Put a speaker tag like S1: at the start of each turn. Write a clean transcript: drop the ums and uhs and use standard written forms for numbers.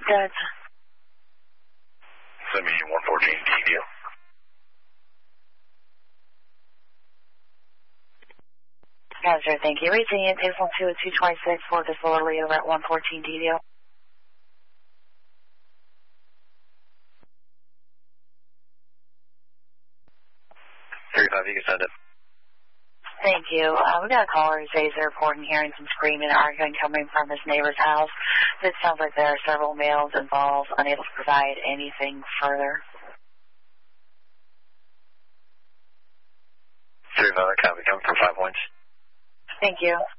S1: Good.
S2: Send me 114 DDO.
S1: Gotcha, thank you. Reaching in, table 2 at 226 for disorderly over at 114 DDO.
S2: You can send it.
S1: Thank you. We got a caller who says they're reporting hearing some screaming and arguing coming from his neighbor's house. It sounds like there are several males involved, unable to provide anything further.
S2: 35, copy, coming for 5 points.
S1: Thank you.